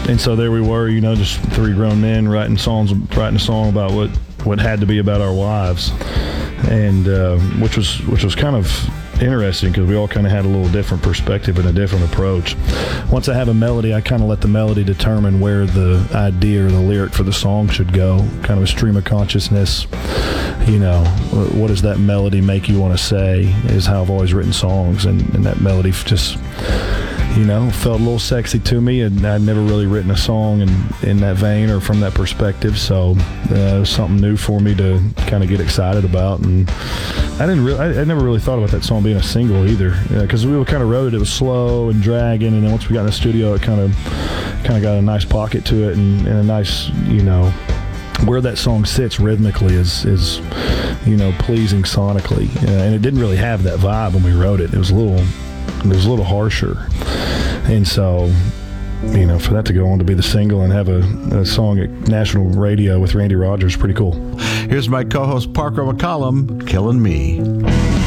And so there we were, just three grown men writing a song about what had to be about our wives, and which was kind of interesting because we all kind of had a little different perspective and a different approach. Once I have a melody, I kind of let the melody determine where the idea or the lyric for the song should go, kind of a stream of consciousness. What does that melody make you want to say is how I've always written songs, and that melody just felt a little sexy to me, and I'd never really written a song in that vein or from that perspective, so it was something new for me to kind of get excited about. And I never really thought about that song being a single either, because we kind of wrote it. It was slow and dragging, and then once we got in the studio, it kind of got a nice pocket to it, and a nice, where that song sits rhythmically is pleasing sonically, and it didn't really have that vibe when we wrote it. It was a little harsher, and so for that to go on to be the single and have a song at national radio with Randy Rogers, pretty cool. Here's my co-host Parker McCollum, Killing Me.